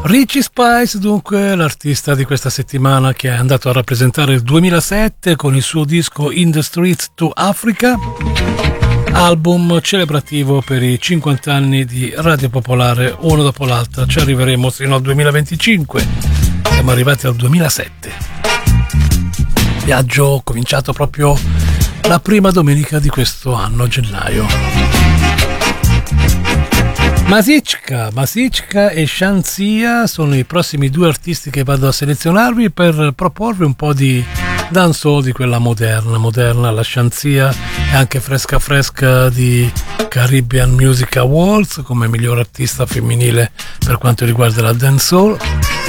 Richie Spice, dunque, l'artista di questa settimana che è andato a rappresentare il 2007 con il suo disco In the Streets to Africa, album celebrativo per i 50 anni di Radio Popolare, uno dopo l'altro. Ci arriveremo fino al 2025, siamo arrivati al 2007. Viaggio cominciato proprio la prima domenica di questo anno, gennaio. Masichka e Shansia sono i prossimi due artisti che vado a selezionarvi per proporvi un po' di dancehall di quella moderna. La Shansia è anche fresca di Caribbean Music Awards come miglior artista femminile per quanto riguarda la dancehall.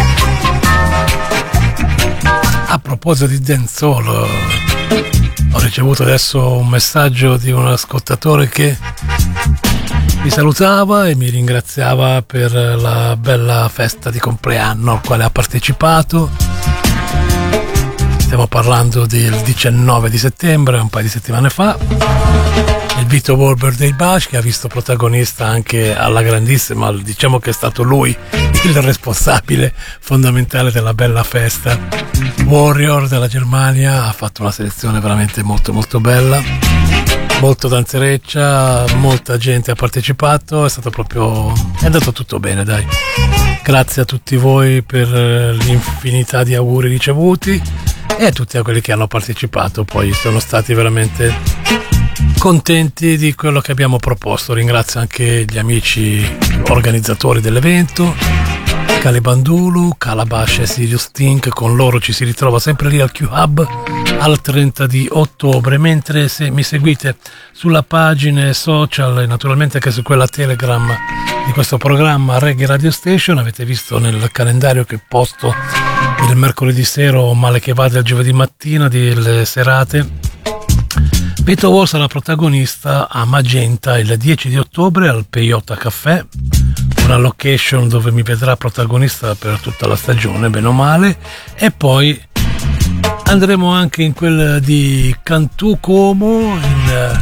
A proposito di dancehall, ho ricevuto adesso un messaggio di un ascoltatore che mi salutava e mi ringraziava per la bella festa di compleanno al quale ha partecipato. Stiamo parlando del 19 di settembre, un paio di settimane fa. Il Vito World Birthday Bash, che ha visto protagonista anche alla grandissima, diciamo che è stato lui il responsabile fondamentale della bella festa. Warrior della Germania ha fatto una selezione veramente molto molto bella, molto danzereccia, molta gente ha partecipato, è andato tutto bene, dai. Grazie a tutti voi per l'infinità di auguri ricevuti e a tutti quelli che hanno partecipato, poi sono stati veramente contenti di quello che abbiamo proposto. Ringrazio anche gli amici organizzatori dell'evento, Calibandulu, Calabash e Sirius Tink. Con loro ci si ritrova sempre lì al Q-Hub al 30 di ottobre, mentre se mi seguite sulla pagina social e naturalmente anche su quella Telegram di questo programma Reggae Radio Station, avete visto nel calendario che posto il mercoledì sera o male che vada il giovedì mattina delle serate. Vito Wall sarà protagonista a Magenta il 10 di ottobre al Peyote Café, una location dove mi vedrà protagonista per tutta la stagione, bene o male, e poi andremo anche in quel di Cantù Como, in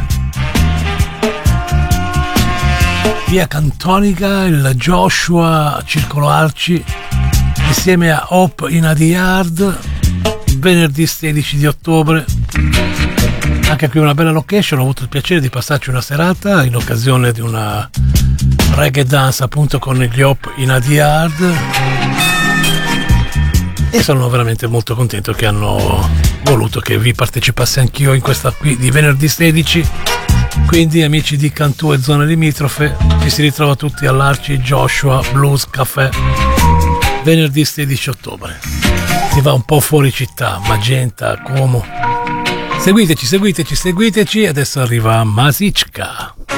via Cantonica, il Joshua Circolo Arci, insieme a Hope in a the Yard, venerdì 16 di ottobre. Anche qui una bella location, ho avuto il piacere di passarci una serata in occasione di una reggae dance appunto con gli Hope in a the Yard e sono veramente molto contento che hanno voluto che vi partecipassi anch'io in questa qui di venerdì 16. Quindi amici di Cantù e zone limitrofe, ci si ritrova tutti all'Arci Joshua Blues Café venerdì 16 ottobre. Si va un po' fuori città, Magenta, Como. Seguiteci, adesso arriva Masichka.